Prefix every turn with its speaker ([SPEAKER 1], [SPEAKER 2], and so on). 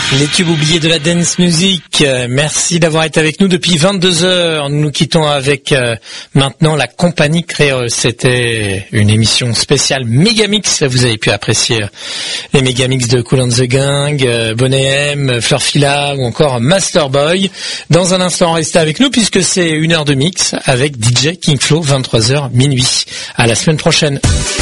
[SPEAKER 1] Les tubes oubliés de la dance music. Merci d'avoir été avec nous depuis 22h. Nous nous quittons avec maintenant la compagnie créole. C'était une émission spéciale Megamix. Vous avez pu apprécier les Megamix de Kool and the Gang, Bonnet M, Fleur Fila ou encore Master Boy. Dans un instant, restez avec nous puisque c'est une heure de mix avec DJ King Flo, 23h minuit. À la semaine prochaine.